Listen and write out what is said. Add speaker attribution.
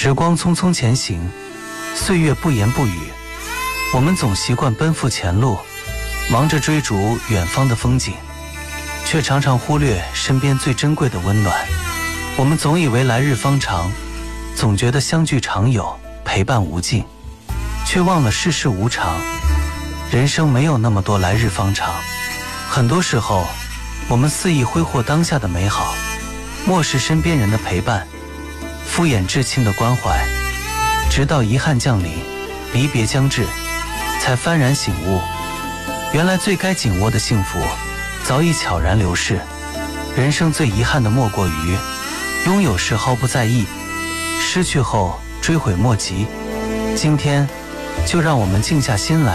Speaker 1: 时光匆匆前行，岁月不言不语，我们总习惯奔赴前路，忙着追逐远方的风景，却常常忽略身边最珍贵的温暖。我们总以为来日方长，总觉得相聚常有，陪伴无尽，却忘了世事无常，人生没有那么多来日方长。很多时候，我们肆意挥霍当下的美好，漠视身边人的陪伴，敷衍至亲的关怀，直到遗憾降临，离别将至，才幡然醒悟，原来最该紧握的幸福早已悄然流逝。人生最遗憾的莫过于拥有时毫不在意，失去后追悔莫及。今天就让我们静下心来，